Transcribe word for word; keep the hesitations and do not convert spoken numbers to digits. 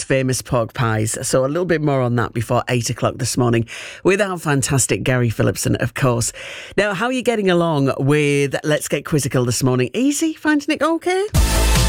famous pork pies. So a little bit more on that before eight o'clock this morning with our fantastic Gary Phillipson, of course. Now, how are you getting along with Let's Get Quizzical this morning? Easy? Finding it okay?